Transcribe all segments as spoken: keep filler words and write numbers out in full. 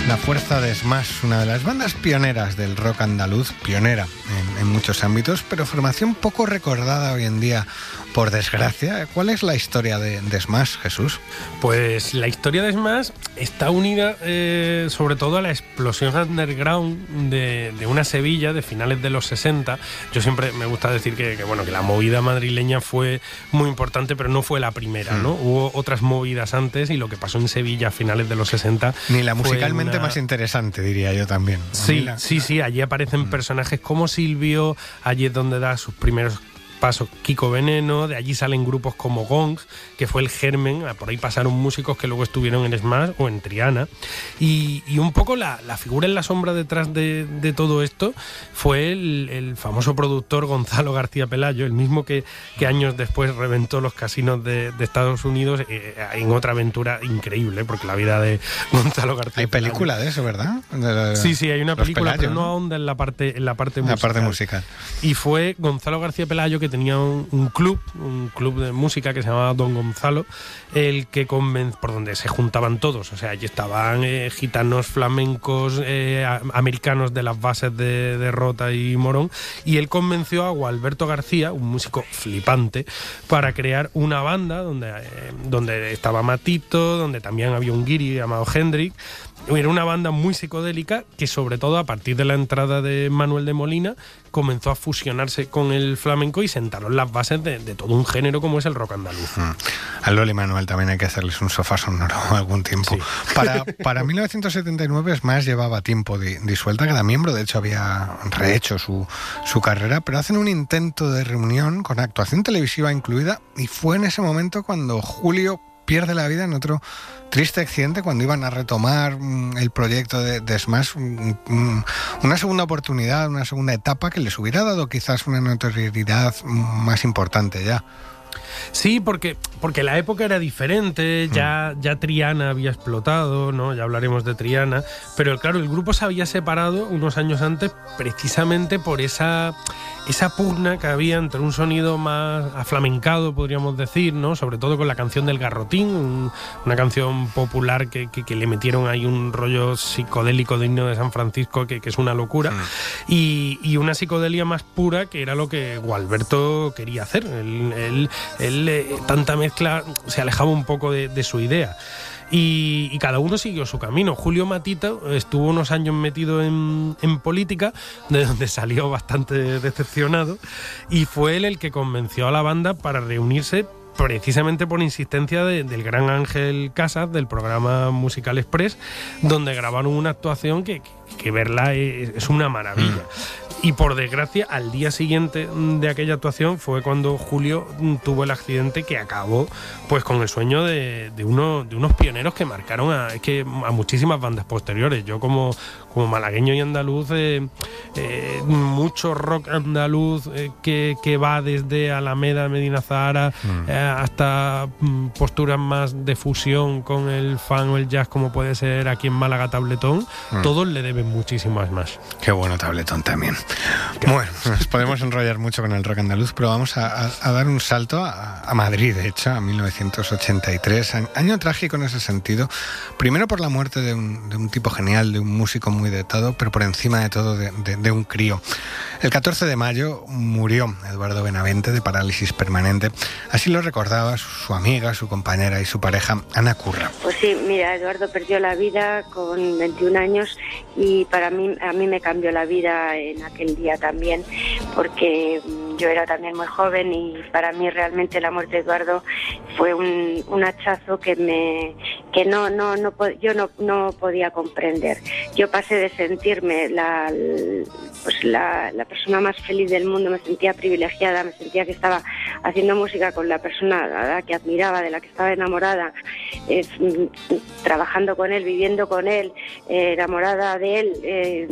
La Fuerza de Smash, una de las bandas pioneras del rock andaluz, pionera en, en muchos ámbitos, pero formación poco recordada hoy en día, por desgracia. ¿Cuál es la historia de, de Smash, Jesús? Pues la historia de Smash está unida eh, sobre todo a la explosión underground de, de una Sevilla de finales de los sesenta. Yo siempre me gusta decir que, que, bueno, que la movida madrileña fue muy importante, pero no fue la primera, ¿no? Mm. Hubo otras movidas antes y lo que pasó en Sevilla a finales de los sesenta... Ni la musicalmente una... más interesante, diría yo también. Sí, la... sí, sí, allí aparecen mm. personajes como Silvio, allí es donde da sus primeros pasos Kiko Veneno, de allí salen grupos como Gong, que fue el germen, por ahí pasaron músicos que luego estuvieron en Smash o en Triana, y, y un poco la, la figura en la sombra detrás de, de todo esto fue el, el famoso productor Gonzalo García Pelayo, el mismo que, que años después reventó los casinos de, de Estados Unidos eh, en otra aventura increíble, porque la vida de Gonzalo García Hay Pelayo, película de eso, ¿verdad? De, de, sí, sí, hay una película, Pelayo, pero no ahonda en la parte, en la parte la musical. parte musical. Y fue Gonzalo García Pelayo, que tenía un, un club, un club de música que se llamaba Don Gonzalo, el que conven- por donde se juntaban todos, o sea, allí estaban eh, gitanos, flamencos, eh, a- americanos de las bases de, de Rota y Morón, y él convenció a Gualberto García, un músico flipante, para crear una banda donde, eh, donde estaba Matito, donde también había un guiri llamado Hendrik. Era una banda muy psicodélica que, sobre todo a partir de la entrada de Manuel de Molina, comenzó a fusionarse con el flamenco y sentaron las bases de, de todo un género como es el rock andaluz. Mm. A Loli y Manuel también hay que hacerles un sofá sonoro algún tiempo. Sí. Para, para mil novecientos setenta y nueve Smash llevaba tiempo di, disuelta, cada miembro de hecho había rehecho su, su carrera, pero hacen un intento de reunión con actuación televisiva incluida, y fue en ese momento cuando Julio pierde la vida en otro triste accidente, cuando iban a retomar mm, el proyecto de, de Smash, mm, mm, una segunda oportunidad, una segunda etapa que les hubiera dado quizás una notoriedad más importante ya. Sí, porque, porque la época era diferente, ya, ya Triana había explotado, ¿no? Ya hablaremos de Triana, pero claro, el grupo se había separado unos años antes precisamente por esa, esa pugna que había entre un sonido más aflamencado, podríamos decir, ¿no? Sobre todo con la canción del Garrotín, un, una canción popular que, que, que le metieron ahí un rollo psicodélico de Himno de San Francisco que, que es una locura, mm. y, y una psicodelia más pura, que era lo que Gualberto quería hacer. Él, él, él eh, tanta mezcla se alejaba un poco de, de su idea. Y, y cada uno siguió su camino. Julio Matita estuvo unos años metido en, en política, de donde salió bastante decepcionado, y fue él el que convenció a la banda para reunirse precisamente por insistencia de, del gran Ángel Casas, del programa Musical Express, donde grabaron una actuación que, que, que verla es, es una maravilla. Mm. Y por desgracia, al día siguiente de aquella actuación fue cuando Julio tuvo el accidente que acabó pues con el sueño de, de, uno, de unos pioneros que marcaron a, es que a muchísimas bandas posteriores. Yo como, como malagueño y andaluz, eh, eh, mucho rock andaluz eh, que, que va desde Alameda, Medina Zahara, mm. eh, hasta mm, posturas más de fusión con el funk o el jazz, como puede ser aquí en Málaga Tabletón, mm. todos le deben muchísimo a Smash. Qué bueno Tabletón también. Claro. Bueno, nos podemos enrollar mucho con el rock andaluz, pero vamos a, a, a dar un salto a, a Madrid, de hecho, a mil novecientos ochenta y tres, año trágico en ese sentido, primero por la muerte de un, de un tipo genial, de un músico muy dotado, pero por encima de todo de, de, de un crío. El catorce de mayo murió Eduardo Benavente de parálisis permanente, así lo recordaba su, su amiga, su compañera y su pareja, Ana Curra. Pues sí, mira, Eduardo perdió la vida con veintiún años y para mí, a mí me cambió la vida en aquel día también, porque yo era también muy joven y para mí realmente la muerte de Eduardo fue un, un hachazo que me que no no no yo no no podía comprender. Yo pasé de sentirme la pues la, la persona más feliz del mundo, me sentía privilegiada, me sentía que estaba haciendo música con la persona a la que admiraba, de la que estaba enamorada, eh, trabajando con él, viviendo con él, eh, enamorada de él eh,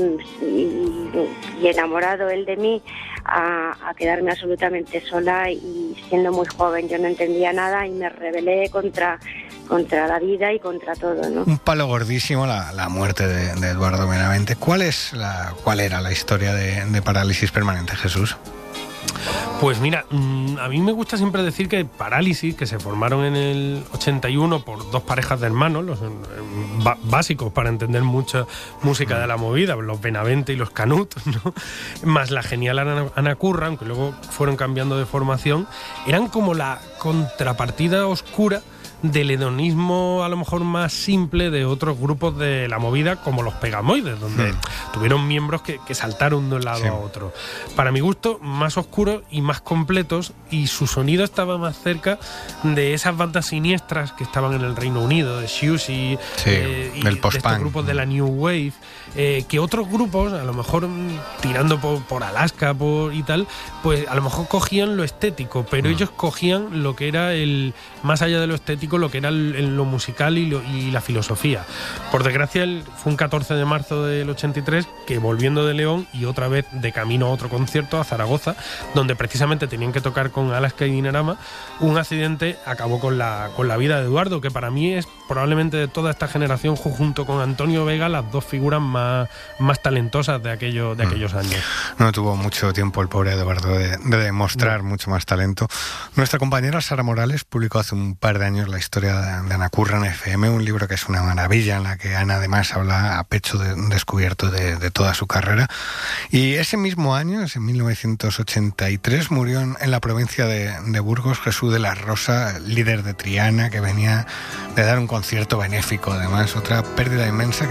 y, y enamorado él de mí, a, a quedarme absolutamente sola y siendo muy joven. Yo no entendía nada y me rebelé contra contra la vida y contra todo, ¿no? Un palo gordísimo la, la muerte de, de Eduardo Benavente. ¿Cuál es la, cuál era la historia de, de parálisis permanente, Jesús? Pues mira, a mí me gusta siempre decir que Parálisis, que se formaron en el ochenta y uno por dos parejas de hermanos, los básicos para entender mucha música de la movida, los Benavente y los Canut, ¿no? Más la genial Ana, Ana Curra, aunque luego fueron cambiando de formación, eran como la contrapartida oscura del hedonismo a lo mejor más simple de otros grupos de la movida, como los Pegamoides, donde mm. tuvieron miembros que, que saltaron de un lado sí. a otro. Para mi gusto, más oscuros y más completos, y su sonido estaba más cerca de esas bandas siniestras que estaban en el Reino Unido, de Siouxsie, sí, eh, y de estos grupos de la New Wave, eh, que otros grupos, a lo mejor tirando por, por Alaska por, y tal, pues a lo mejor cogían lo estético, pero mm. ellos cogían lo que era el, más allá de lo estético, lo que era el, el, lo musical y, lo, y la filosofía. Por desgracia, el, fue un catorce de marzo del ochenta y tres que, volviendo de León y otra vez de camino a otro concierto a Zaragoza, donde precisamente tenían que tocar con Alaska y Dinarama, un accidente acabó con la, con la vida de Eduardo, que para mí es probablemente de toda esta generación, junto con Antonio Vega, las dos figuras más, más talentosas de, aquello, de aquellos años. No tuvo mucho tiempo el pobre Eduardo de, de demostrar no. mucho más talento. Nuestra compañera Sara Morales publicó hace un par de años la historia de Ana Curra en F M, un libro que es una maravilla, en la que Ana además habla a pecho de, descubierto de, de toda su carrera. Y ese mismo año, en mil novecientos ochenta y tres, murió en, en la provincia de, de Burgos Jesús de la Rosa, líder de Triana, que venía de dar un concierto benéfico, además, otra pérdida inmensa que